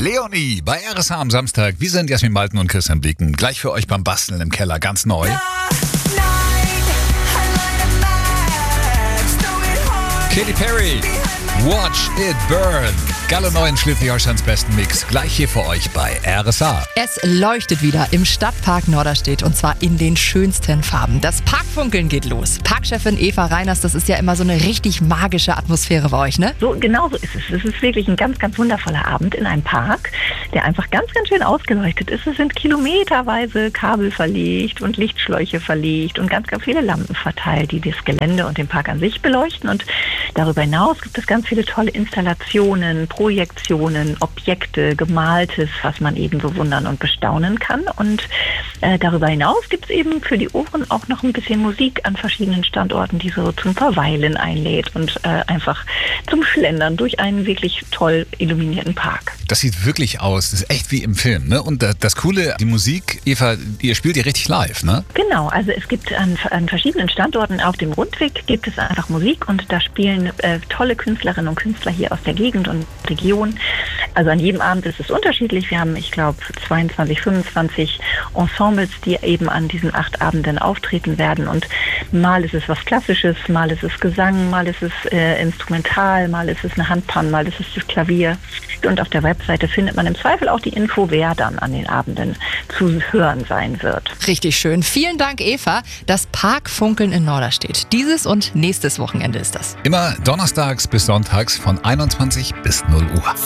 Leonie bei RSH am Samstag. Wir sind Jasmin Malten und Christian Blicken. Gleich für euch beim Basteln im Keller, ganz neu. Katy Perry, Watch It Burn. Gallo neu in Schleswig-Holsteins besten Mix. Gleich hier für euch bei RSH. Es leuchtet wieder im Stadtpark Norderstedt und zwar in den schönsten Farben. Das Parkfunkeln geht los. Parkchefin Eva Reiners, das ist ja immer so eine richtig magische Atmosphäre bei euch, ne? So, genau so ist es. Es ist wirklich ein ganz, ganz wundervoller Abend in einem Park, der einfach ganz, ganz schön ausgeleuchtet ist. Es sind kilometerweise Kabel verlegt und Lichtschläuche verlegt und ganz, ganz viele Lampen verteilt, die das Gelände und den Park an sich beleuchten. Und darüber hinaus gibt es ganz viele tolle Installationen, Projektionen, Objekte, Gemaltes, was man eben bewundern und bestaunen kann. Und darüber hinaus gibt es eben für die Ohren auch noch ein bisschen Musik an verschiedenen Standorten, die so zum Verweilen einlädt und einfach zum Schlendern durch einen wirklich toll illuminierten Park. Das sieht wirklich aus, das ist echt wie im Film, ne? Und das Coole, die Musik, Eva, ihr spielt ja richtig live, ne? Genau, also es gibt an verschiedenen Standorten auf dem Rundweg gibt es einfach Musik und da spielen tolle Künstlerinnen und Künstler hier aus der Gegend und Region. Also an jedem Abend ist es unterschiedlich. Wir haben, ich glaube, 22, 25 Ensembles, die eben an diesen 8 Abenden auftreten werden. Und mal ist es was Klassisches, mal ist es Gesang, mal ist es instrumental, mal ist es eine Handpan, mal ist es das Klavier. Und auf der Webseite findet man im Zweifel auch die Info, wer dann an den Abenden zu hören sein wird. Richtig schön. Vielen Dank, Eva. Das Parkfunkeln in Norderstedt. Dieses und nächstes Wochenende ist das. Immer donnerstags bis sonntags von 21 bis 0 Uhr.